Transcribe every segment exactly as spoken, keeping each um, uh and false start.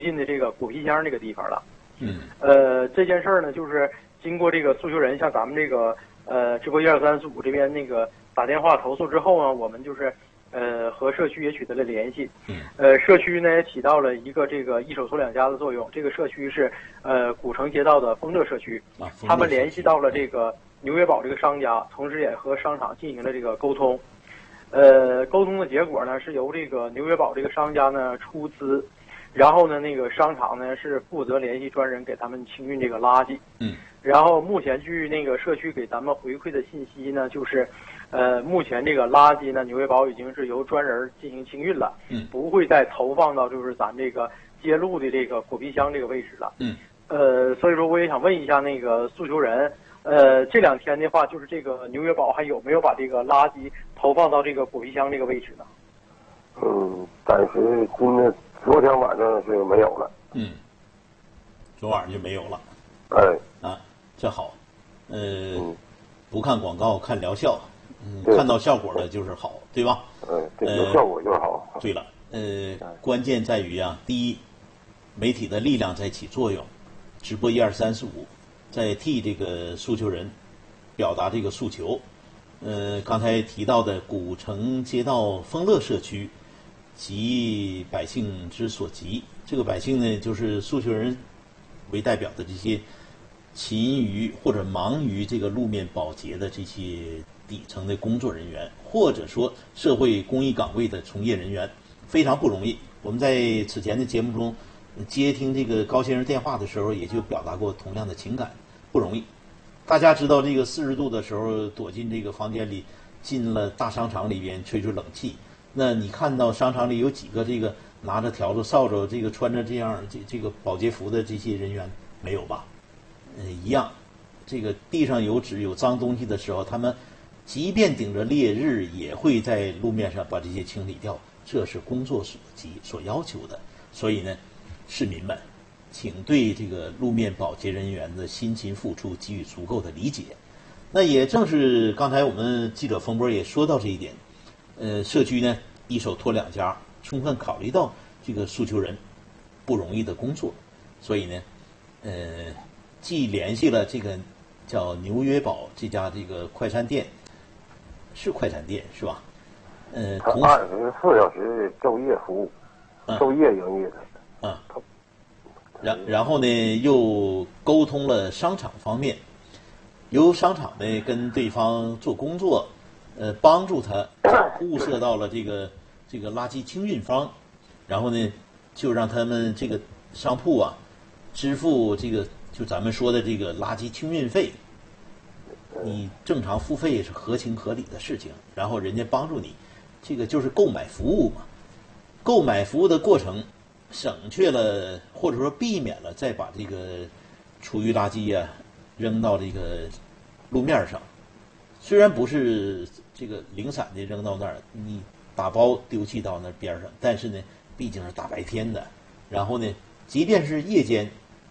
近的这个果皮箱这个地方了。 嗯， 呃，这件事儿呢，就是经过这个诉求人向咱们这个呃直播一二三四五这边那个打电话投诉之后呢，我们就是呃和社区也取得了联系。 嗯， 呃，社区呢也起到了一个这个一手托两家的作用。这个社区是呃古城街道的丰乐社区， 啊， 他们联系到了这个牛约堡这个商家，同时也和商场进行了这个沟通。呃，沟通的结果呢是由这个牛约堡这个商家呢出资。然后呢，那个商场呢是负责联系专人给他们清运这个垃圾。 嗯。 然后目前据那个社区给咱们回馈的信息呢，就是，呃，目前这个垃圾呢，纽约堡已经是由专人进行清运了。 嗯。 不会再投放到就是咱这个街路的这个果皮箱这个位置了。 嗯。 呃，所以说我也想问一下那个诉求人，呃，这两天的话，就是这个纽约堡还有没有把这个垃圾投放到这个果皮箱这个位置呢？ 嗯，暂时今天。昨天晚上是没有了， 嗯，昨晚上就没有了， 哎， 啊，这好，呃， 嗯、 不看广告看疗效，嗯，看到效果了就是好，对吧？ 嗯，对，有效果就是好。 呃、对了，呃，关键在于啊，第一，媒体的力量在起作用，直播一二三四五，在替这个诉求人表达这个诉求，呃，刚才提到的古城街道丰乐社区。急百姓之所急，这个百姓呢，就是诉求人为代表的这些勤于或者忙于这个路面保洁的这些底层的工作人员，或者说社会公益岗位的从业人员，非常不容易。我们在此前的节目中接听这个高先生电话的时候，也就表达过同样的情感，不容易。大家知道这个四十度的时候，躲进这个房间里，进了大商场里边吹吹冷气。那你看到商场里有几个这个拿着笤帚、扫帚，这个穿着这样这这个保洁服的这些人员没有吧？嗯，一样。这个地上有纸有脏东西的时候，他们即便顶着烈日，也会在路面上把这些清理掉，这是工作所及所要求的。所以呢，市民们，请对这个路面保洁人员的辛勤付出给予足够的理解。那也正是刚才我们记者冯波也说到这一点。呃，社区呢一手托两家，充分考虑到这个诉求人不容易的工作，所以呢，呃，既联系了这个叫牛约堡这家这个快餐店，是快餐店是吧？呃，同二十四小时昼夜服务，昼夜营业的。 啊。然然后呢，又沟通了商场方面，由商场呢跟对方做工作。呃，帮助他物色到了这个这个垃圾清运方，然后呢，就让他们这个商铺啊支付这个就咱们说的这个垃圾清运费。你正常付费是合情合理的事情，然后人家帮助你，这个就是购买服务嘛。购买服务的过程，省却了或者说避免了再把这个厨余垃圾呀、啊、扔到这个路面上。虽然不是这个零散的扔到那儿，你打包丢弃到那边上，但是呢，毕竟是大白天的。然后呢，即便是夜间，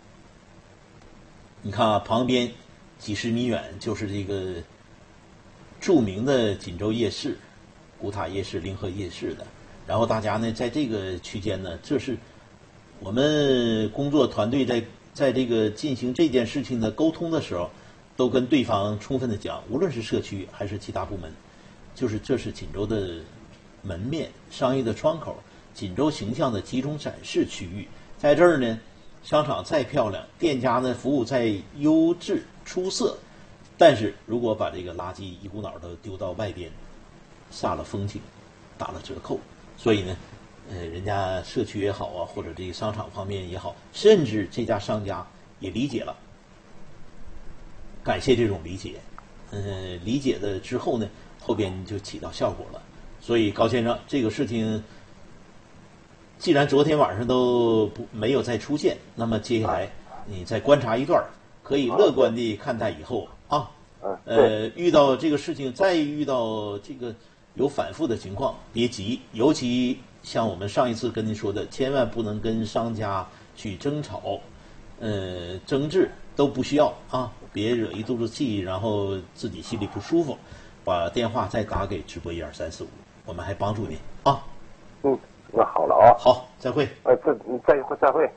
你看啊，旁边几十米远就是这个著名的锦州夜市、古塔夜市、临河夜市的。然后大家呢，在这个区间呢，这是我们工作团队在在这个进行这件事情的沟通的时候。都跟对方充分的讲，无论是社区还是其他部门，就是这是锦州的门面、商业的窗口，锦州形象的集中展示区域。在这儿呢，商场再漂亮，店家呢服务再优质出色，但是如果把这个垃圾一股脑的丢到外边，煞了风景，打了折扣。所以呢，呃，人家社区也好啊，或者这个商场方面也好，甚至这家商家也理解了。感谢这种理解，嗯、呃，理解的之后呢，后边就起到效果了。所以高先生，这个事情既然昨天晚上都不没有再出现，那么接下来你再观察一段，可以乐观地看待以后啊。呃，遇到这个事情，再遇到这个有反复的情况，别急，尤其像我们上一次跟您说的，千万不能跟商家去争吵，呃，争执都不需要啊。别惹一肚子气，然后自己心里不舒服，把电话再打给直播一二三四五，我们还帮助您啊。 嗯，那好了啊。 好，再会。 哎，这再再会。